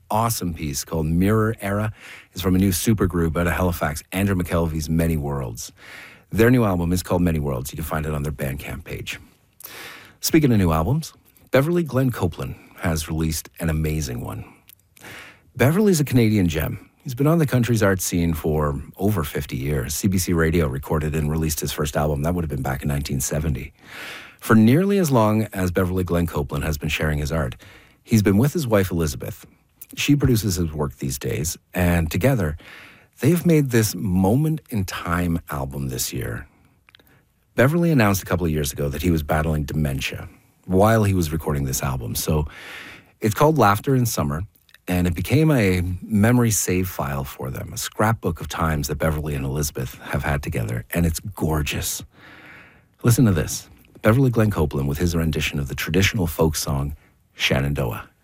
awesome piece called Mirror Era. It's from a new supergroup out of Halifax, Andrew McKelvey's Many Worlds. Their new album is called Many Worlds. You can find it on their Bandcamp page. Speaking of new albums, Beverly Glenn Copeland has released an amazing one. Beverly's a Canadian gem. He's been on the country's art scene for over 50 years. CBC Radio recorded and released his first album. That would have been back in 1970. For nearly as long as Beverly Glenn Copeland has been sharing his art, he's been with his wife, Elizabeth. She produces his work these days, and together, they've made this Moment in Time album this year. Beverly announced a couple of years ago that he was battling dementia while he was recording this album. So it's called Laughter in Summer, and it became a memory save file for them, a scrapbook of times that Beverly and Elizabeth have had together, and it's gorgeous. Listen to this. Beverly Glenn Copeland with his rendition of the traditional folk song, Shenandoah.